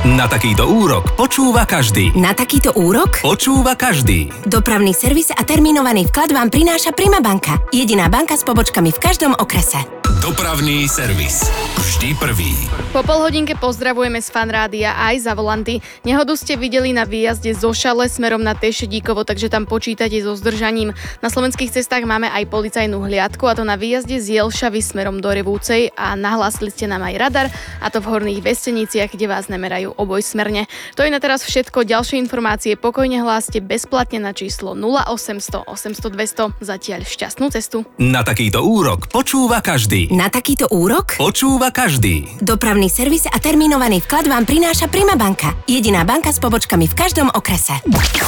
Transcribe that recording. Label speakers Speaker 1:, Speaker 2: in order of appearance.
Speaker 1: Na takýto úrok počúva každý.
Speaker 2: Na takýto úrok?
Speaker 1: Počúva každý.
Speaker 2: Dopravný servis a termínovaný vklad vám prináša Prima banka. Jediná banka s pobočkami v každom okrese.
Speaker 1: Dopravný servis. Vždy prvý.
Speaker 3: Po polhodinke pozdravujeme z Fanrádia aj za volanty. Nehodu ste videli na výjazde zo Šale smerom na Tešedíkovo, takže tam počítate so zdržaním. Na slovenských cestách máme aj policajnú hliadku, a to na výjazde z Jelšavy smerom do Revúcej, a nahlásili ste nám aj radar, a to v Horných Vesteniciach, kde vás nemerajú obojsmerne. To je na teraz všetko. Ďalšie informácie pokojne hláste bezplatne na číslo 0800 800 200. Zatiaľ šťastnú cestu.
Speaker 1: Na takýto úrok počúva každý.
Speaker 2: Na takýto úrok?
Speaker 1: Počúva každý.
Speaker 2: Dopravný servis a termínovaný vklad vám prináša Prima banka. Jediná banka s pobočkami v každom okrese.